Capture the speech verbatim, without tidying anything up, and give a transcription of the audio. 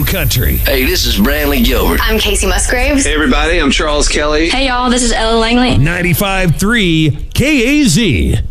country. Hey, this is Brantley Gilbert. I'm Casey Musgraves. Hey, everybody, I'm Charles Kelly. Hey, y'all, this is Ella Langley. ninety-five point three K A Z.